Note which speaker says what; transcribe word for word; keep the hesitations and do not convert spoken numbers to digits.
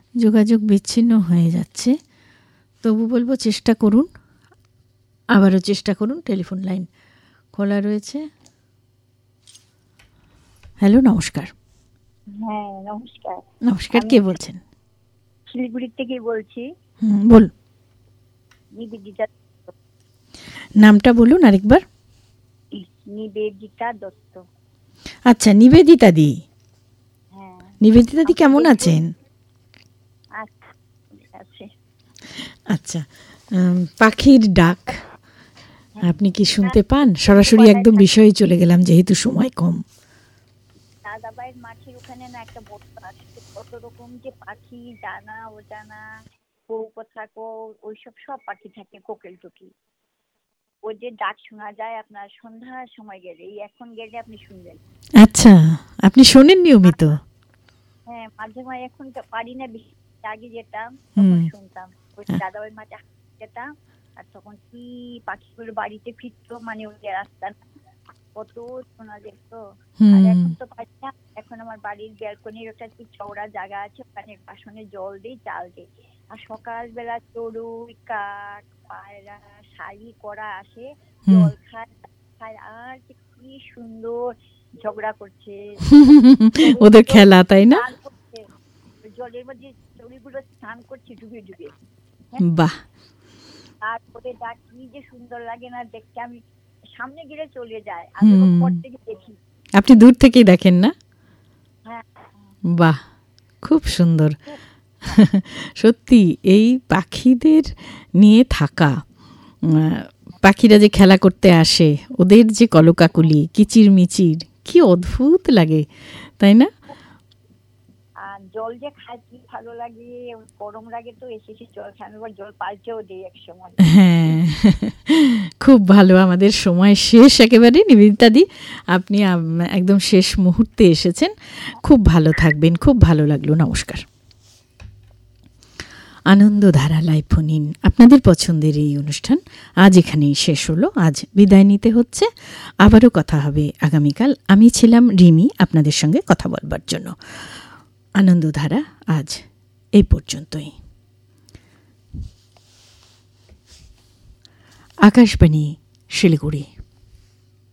Speaker 1: যোগাযোগ বিচ্ছিন্ন হয়ে যাচ্ছে, তবু বলবো চেষ্টা করুন, আবারও চেষ্টা করুন। টেলিফোন লাইন খোলা রয়েছে। হ্যালো, নমস্কার।
Speaker 2: হ্যাঁ নমস্কার।
Speaker 1: নমস্কার, কে বলছেন?
Speaker 2: শিলিগুড়ি থেকে বলছি।
Speaker 1: হুম, বল।
Speaker 2: নিবেদিতা।
Speaker 1: নামটা বলুন আরেকবার।
Speaker 2: নিবেদিতা দত্ত।
Speaker 1: আচ্ছা, নিবেদিতা দি।
Speaker 2: হ্যাঁ,
Speaker 1: নিবেদিতা দি কেমন আছেন? আচ্ছা, পাখির ডাক আপনি কি শুনতে পান? সরাসরি একদম বিষয়ে চলে গেলাম যেহেতু সময় কম।
Speaker 2: দাদাবাইয়ের মাঠের ওখানে না একটা বড় আছে, কত রকম যে পাখি, জানা অজানা, কৌপথাকো, ওইসব সব পাখি থাকে, কোকিল টুকি। ওই যে ডাক শোনা যায় আপনার সন্ধ্যার সময় গেলে, এই এখন গেলে আপনি শুনবেন।
Speaker 1: আচ্ছা, আপনি শোনেন নিয়মিত?
Speaker 2: হ্যাঁ, মাঝে মাঝে এখন তো পারি না, আগে যেতাম তখন শুনতাম। ওই দাদাবাইয়ের মাঠে যেতাম, আর তখন কি পাখিগুলো বাড়িতে ফিরতো, মানে ওই যে রাস্তা কত শোনা যেত। আর এখন তো পাই না। এখন আমার বাড়ির ব্যালকনির একটা চওড়া জায়গা আছে, ওখানে বাসনে জল দিই, চাল দিই। আর সকালবেলা চড়ুই, কাক, পায়রা শাড়ি করা আসে, জল খায় খায়, আর কি সুন্দর ঝগড়া করছে।
Speaker 1: ওদের খেলা, তাই না?
Speaker 2: জলের মধ্যে চড়ুইগুলো স্নান করছে ডুবে ডুবে।
Speaker 1: বাহ।
Speaker 2: আর ওদের ডাক কি যে সুন্দর লাগে না দেখতে, আমি সামনে গিয়ে চলে যায়, আমি উপর থেকে দেখি।
Speaker 1: আপনি দূর থেকেই দেখেন না?
Speaker 2: হ্যাঁ।
Speaker 1: বাহ, খুব সুন্দর। সত্যি এই পাখিদের নিয়ে থাকা, পাখিরা যে খেলা করতে আসে, ওদের যে কলকাকলি, কিচির মিচির, কি অদ্ভুত লাগে, তাই না?
Speaker 2: আর জল যে খায় কি ভালো লাগে, গরম লাগে তো এসে এসে জল খায়, আমি জল পাল্টেও দিই এক সময়।
Speaker 1: হ্যাঁ, খুব ভালো। আমাদের সময় শেষ একেবারে। নিবেদিতা দি, আপনি একদম শেষ মুহূর্তে এসেছেন। খুব ভালো থাকবেন, খুব ভালো লাগলো। নমস্কার। আনন্দধারা লাইভ ফোন ইন, আপনাদের পছন্দের এই অনুষ্ঠান আজ এখানেই শেষ হলো। আজ বিদায় নিতে হচ্ছে, আবারও কথা হবে আগামীকাল। আমি ছিলাম রিমি, আপনাদের সঙ্গে কথা বলবার জন্য। আনন্দধারা আজ এই পর্যন্তই। আকাশবাণী শিলিগুড়ি।